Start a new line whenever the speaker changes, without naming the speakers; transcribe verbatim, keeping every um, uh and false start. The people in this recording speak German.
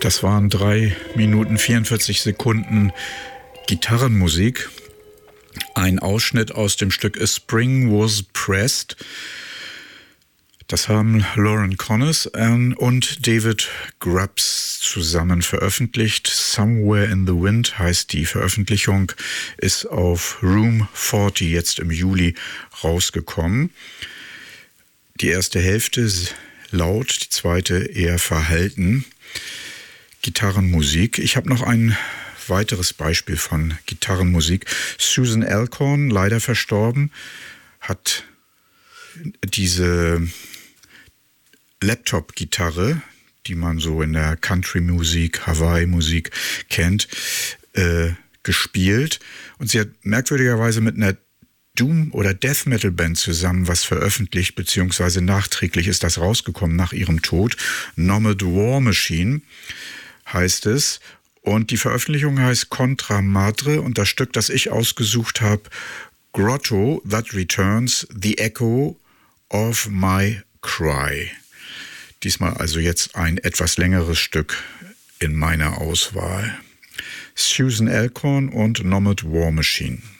Das waren drei Minuten vierundvierzig Sekunden Gitarrenmusik. Ein Ausschnitt aus dem Stück A Spring Was Pressed. Das haben Lauren Connors und David Grubbs zusammen veröffentlicht. Somewhere in the Wind heißt die Veröffentlichung, ist auf Room vierzig jetzt im Juli rausgekommen. Die erste Hälfte laut, die zweite eher verhalten. Gitarrenmusik. Ich habe noch ein weiteres Beispiel von Gitarrenmusik. Susan Alcorn, leider verstorben, hat diese Laptop-Gitarre, die man so in der Country-Musik, Hawaii-Musik kennt, äh, gespielt. Und sie hat merkwürdigerweise mit einer Doom- oder Death-Metal-Band zusammen was veröffentlicht, beziehungsweise nachträglich ist das rausgekommen nach ihrem Tod. Nomad War Machine heißt es. Und die Veröffentlichung heißt Contra Madre und das Stück, das ich ausgesucht habe, Grotto That Returns, The Echo of My Cry. Diesmal also jetzt ein etwas längeres Stück in meiner Auswahl. Susan Alcorn und Nomad War Machine.